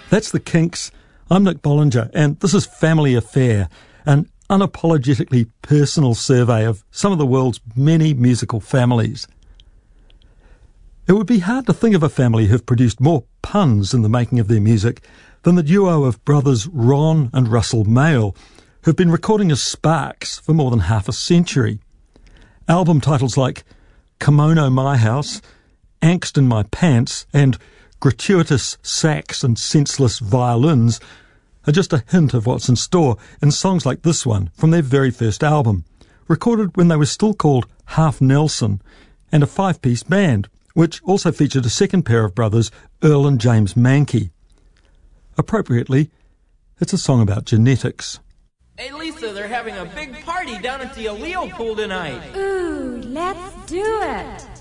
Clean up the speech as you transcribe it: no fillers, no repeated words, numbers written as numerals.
That's the Kinks. I'm Nick Bollinger, and this is Family Affair, an unapologetically personal survey of some of the world's many musical families. It would be hard to think of a family who've produced more puns in the making of their music than the duo of brothers Ron and Russell Mael, who've been recording as Sparks for more than half a century. Album titles like Kimono My House, Angst in My Pants, and Gratuitous Sax and Senseless Violins are just a hint of what's in store in songs like this one from their very first album, recorded when they were still called Half Nelson, and a five-piece band, which also featured a second pair of brothers, Earl and James Mankey. Appropriately, it's a song about genetics. Hey Lisa, they're having a big party down at the Aleo pool tonight. Ooh, let's do it.